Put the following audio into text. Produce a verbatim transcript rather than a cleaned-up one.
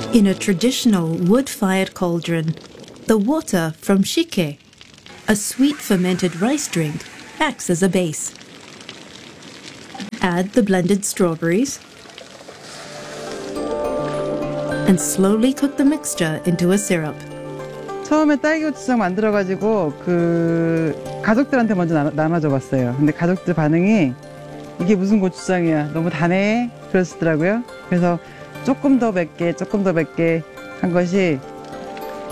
In a traditional wood-fired cauldron, the water from shike, a sweet fermented rice drink, acts as a base. Add the blended strawberries and slowly cook the mixture into a syrup. 처음에 딸기 고추장 만들어가지고 그 가족들한테 먼저 나눠, 나눠줘 봤어요. 근데 가족들 반응이 이게 무슨 고추장이야, 너무 다네 그러시더라고요. 그래서 조금 더 맵게 조금 더 맵게 한 것이